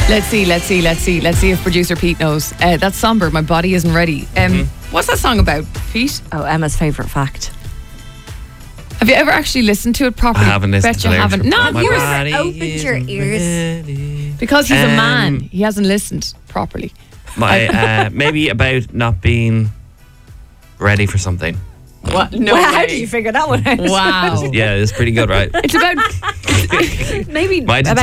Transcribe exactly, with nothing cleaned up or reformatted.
Let's see, let's see, let's see. Let's see if producer Pete knows. Uh, that's Somber, My Body Isn't Ready. Um, Mm-hmm. What's that song about, Pete? Oh, Emma's favourite fact. Have you ever actually listened to it properly? I haven't listened Bet to you the lyrics. haven't. No, My you're body opened your isn't ears. ready. because he's a Um, man. He hasn't listened properly. My uh, maybe about not being ready for something. What? No well, how way. do you figure that one out? Wow. Yeah, it's pretty good, right? It's about Maybe My about